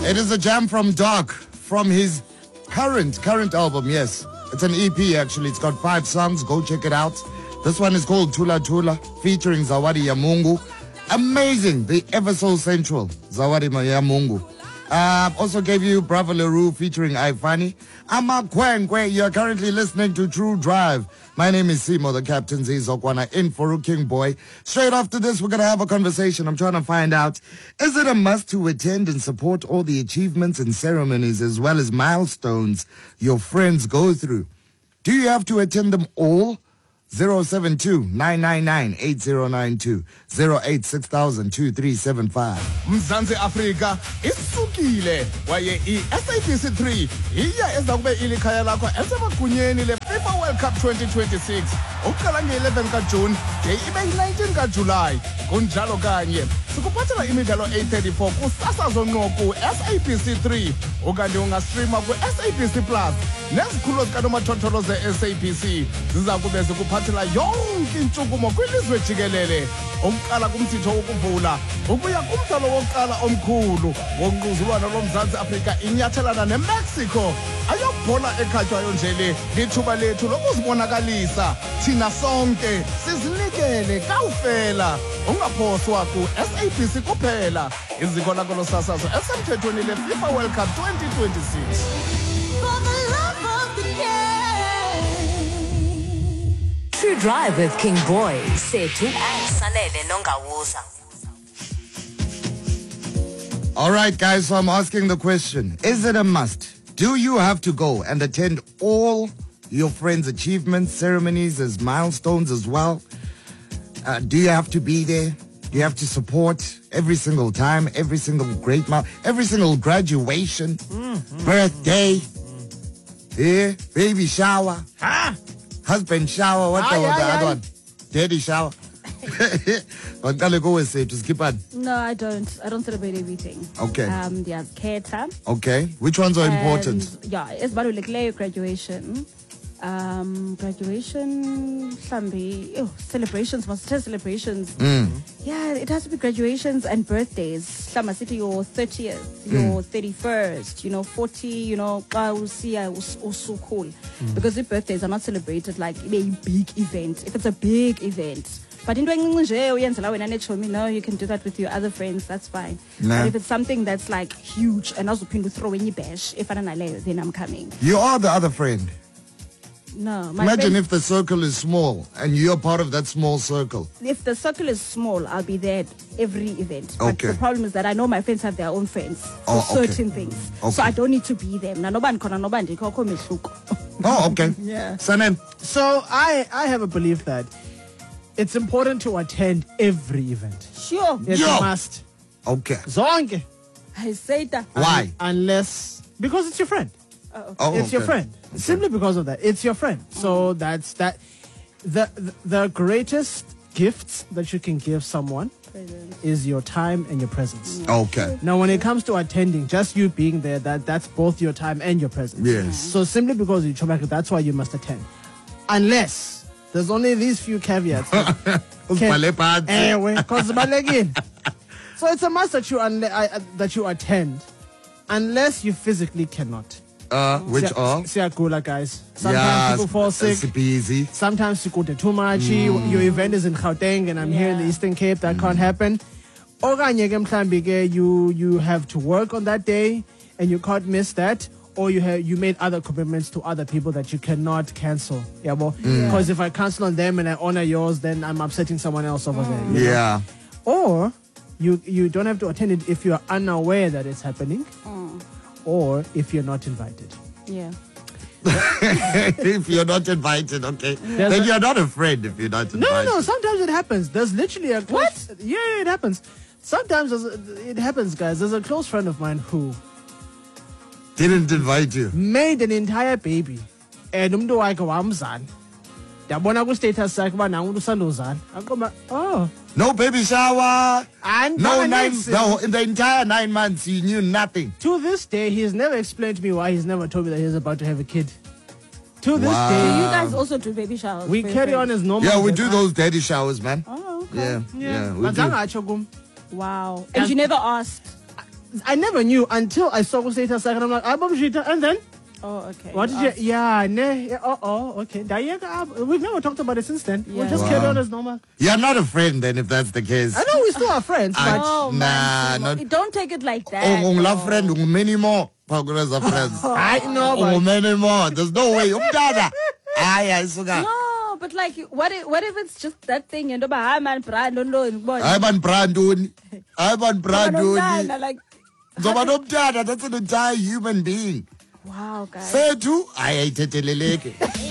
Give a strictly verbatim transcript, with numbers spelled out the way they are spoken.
It is a jam from Doc from his current current album. Yes, it's an E P actually. It's got five songs. Go check it out. This one is called Tula Tula, featuring Zawadi ya Mungu. Amazing, the ever so sensual Zawadi ya Mungu. Uh, also gave you Bravo Leroux featuring Ifani. Ama Kwenkwe. You're currently listening to True Drive. My name is Simo, the Captain Zizokwana, in for King Boy. Straight after this, we're going to have a conversation. I'm trying to find out, is it a must to attend and support all the achievements and ceremonies as well as milestones your friends go through? Do you have to attend them all? zero seven two nine nine nine eight zero nine two zero eight six thousand two three seven five. Mzansi Afrika isukile waye i-S A B C three iya eza kube ilikhaya lakho esemagunyeni le-FIFA World Cup twenty twenty-six ukuqala nge-eleven kaJune de ibe yi-nineteen kaJulayi. Kunjalo kanye sikuphathela imidlalo eight thirty-four kusasazo ngqo ku-S A B C three okanye ungastreama ku-S A B C Plus nezikhululo zikanomathotholo ze-S A B C ziza kube zikuphathela yonke intshukumo kwilizwe jikelele. Okuqala kumthitho wokuvula ukuya kumdlalo wokuqala omkhulu wonquzulwano lomzantsi Afrika inyathelana neMexico ayobhola ekhatywayo nje le lithuba lethu lokuzibonakalisa thina sonke sizinikele kawufela ungaphoswa ku-S A B C kuphela iziko lakho losasazo esemthethweni le-FIFA World Cup twenty twenty-six. True Drive with King Boy, Setu and Sanele Nongawuza. All right, guys, so I'm asking the question, is it a must? Do you have to go and attend all your friends' achievements, ceremonies, as milestones as well? Uh, do you have to be there? Do you have to support every single time, every single great mile, every single graduation, mm-hmm. birthday, mm-hmm. yeah, baby shower, huh? husband shower, what the other one? Daddy shower. No, I don't. I don't celebrate everything. Okay. Um, yeah, Keta. Okay. Which ones are And, important? yeah, it's about like graduation. Um, graduation, Sambi, oh, celebrations, must tell celebrations. Mm. Yeah, it has to be graduations and birthdays. Sama City, your thirtieth, your thirty-first, you know, forty, you know, also cool. Mm. Because the birthdays are not celebrated like a big event. If it's a big event. But in doing no, you can do that with your other friends, that's fine. Nah. But if it's something that's like huge and also to throw in your bash, if I don't know, then I'm coming. You are the other friend. No. My Imagine friend, if the circle is small and you're part of that small circle. if the circle is small, I'll be there at every event. But Okay. the problem is that I know my friends have their own friends for Oh, okay. certain things. Okay. So I don't need to be them. Na noban kona noban di ko ko mehluko. Oh, okay. Yeah. Sanen. So I, I have a belief that it's important to attend every event. Sure. It's Yo. a must. Okay. Zonke. I say that. Why? Unless, because it's your friend. Uh-oh. Oh, It's your okay. friend. Simply because of that. It's your friend. So that's that. The, the the greatest gifts that you can give someone Present. is your time and your presence. Okay. Now, when it comes to attending, just you being there, that that's both your time and your presence. Yes. So simply because you Chomaka, that's why you must attend. Unless there's only these few caveats. Ubhale phansi. Anyway, because so it's a must that you unle- uh, that you attend, unless you physically cannot. Uh, which Siya- are? Siyagula, guys. Sometimes Yeah, people fall sick. it's busy. Sometimes you go to too much. Your event is in Gauteng and I'm here in the Yeah. Eastern Cape. That can't happen. Okanye ke mhlambi ke, You you have to work on that day and you can't miss that. Or you have you made other commitments to other people that you cannot cancel. Yeah, because if I cancel on them and I honor yours, then I'm upsetting someone else over there. you know? Yeah. Or you you don't have to attend it if you are unaware that it's happening, or if you're not invited. Yeah. If you're not invited, okay. There's Then a- you're not a friend if you're not No, invited. no, no. Sometimes it happens. There's literally a close, what? Yeah, yeah, it happens. Sometimes there's a- it happens, guys. There's a close friend of mine who Didn't invite you. made an entire baby, and umntu wakhe wamzala. Yabona ku status sakhe uba nangu umntu usandozala. Akoma, oh. No baby shower. And No nine. next- No, in the entire nine months, you knew nothing. To this day, he's never explained to me why he's never told me that he's about to have a kid. To this Wow. Do day, you guys also do baby showers? we for your carry friends? on as normal. Yeah, we as do I- those daddy showers, man. Oh, okay. Yeah, yeah, we Mazange do. atsho kum. Wow. And you never asked? I never knew until I saw status and I'm like, I'm Bobjita, and then Oh, okay. what did you? Yeah, ne, yeah, oh, oh, okay. Dayeka, we've never talked about it since then. We Yeah. just Wow. carried on as normal. You're not a friend then, if that's the case. I know we still are friends, I- but Oh, Nah, man, not- Simo. Don't take it like that. Oh, ungula no. friend, many more. Progress of friends. I know, Oh, but many more. There's no way. Umdada. Ay, ay, suka. No, but like, what if, what if it's just that thing? And hi, man, Brad, don't know. Ay, ban branduni. Ay, ban branduni. Like, Zoba nomdada, that's an entire human being. wow, guys. Sethu, ay, ay, tetheleleke.